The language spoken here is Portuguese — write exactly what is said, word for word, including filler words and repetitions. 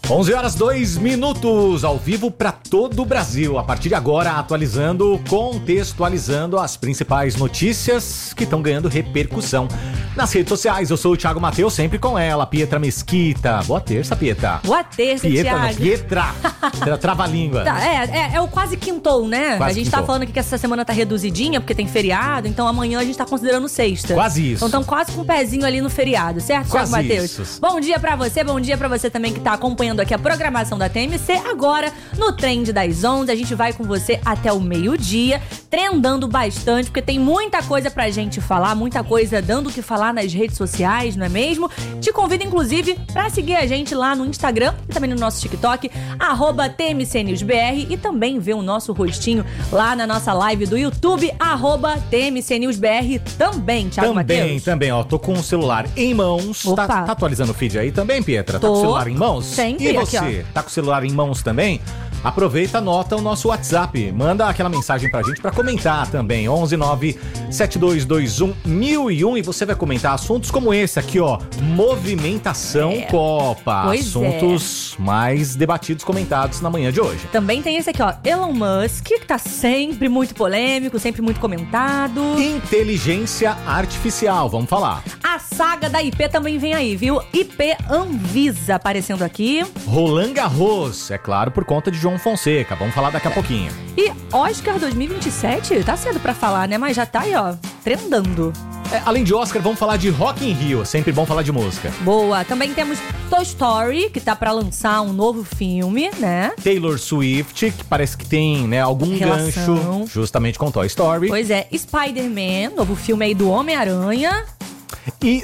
onze horas, dois minutos, ao vivo para todo o Brasil. A partir de agora, atualizando, contextualizando as principais notícias que estão ganhando repercussão nas redes sociais. Eu sou o Thiago Mateus, sempre com ela, Pietra Mesquita. Boa terça, Pietra. Boa terça, Pietra, Thiago. Não, Pietra. Pietra trava-língua. Tá, é, é, é o quase quintou, né? Quase a gente quintou. tá falando aqui que essa semana tá reduzidinha, porque tem feriado, então amanhã a gente tá considerando sexta. Quase isso. Então estamos quase com o pezinho ali no feriado, certo, Quase Thiago Mateus? isso. Bom dia pra você, bom dia pra você também que tá acompanhando aqui a programação da T M C. Agora, no Trend das onze, a gente vai com você até o meio-dia, trendando bastante, porque tem muita coisa pra gente falar, muita coisa dando o que falar nas redes sociais, não é mesmo? Te convido, inclusive, pra seguir a gente lá no Instagram e também no nosso TikTok, arroba T M C News B R, e também ver o nosso rostinho lá na nossa live do YouTube, arroba T M C News B R também, Thiago Também, Mateus. também, ó, tô com o celular em mãos. Opa. Tá, tá atualizando o feed aí também, Pietra? Tá Tô. com o celular em mãos? Sempre, E você, aqui, tá com o celular em mãos também? Aproveita, anota o nosso WhatsApp. Manda aquela mensagem pra gente pra comentar também. onze nove sete dois dois um mil e um, e você vai comentar assuntos como esse aqui, ó. Movimentação É. Copa. Pois assuntos mais debatidos, comentados na manhã de hoje. Também tem esse aqui, ó, Elon Musk, que tá sempre muito polêmico, sempre muito comentado. Inteligência artificial, vamos falar. A saga da I P também vem aí, viu? I P Anvisa aparecendo aqui. Roland Garros, é claro, por conta de João Fonseca. Vamos falar daqui a pouquinho. E Oscar dois mil e vinte e sete, tá cedo pra falar, né? Mas já tá aí, ó, trendando. É, além de Oscar, vamos falar de Rock in Rio. Sempre bom falar de música. Boa. Também temos Toy Story, que tá pra lançar um novo filme, né? Taylor Swift, que parece que tem, né, algum Relação. gancho justamente com Toy Story. Pois é, Spider-Man, novo filme aí do Homem-Aranha. E